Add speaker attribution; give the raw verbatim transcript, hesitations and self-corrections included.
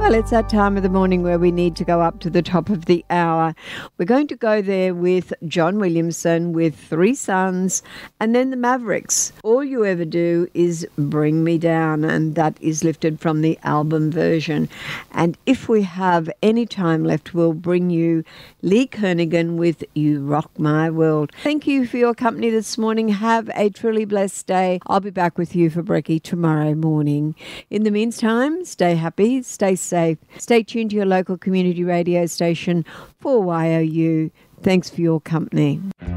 Speaker 1: Well, it's that time of the morning where we need to go up to the top of the hour. We're going to go there with John Williamson with Three Sons and then the Mavericks. All You Ever Do Is Bring Me Down, and that is lifted from the album version. And if we have any time left, we'll bring you Lee Kernaghan with You Rock My World. Thank you for your company this morning. Have a truly blessed day. I'll be back with you for brekkie tomorrow morning. In the meantime, stay happy, stay safe, stay tuned to your local community radio station for Y O U. Thanks for your company.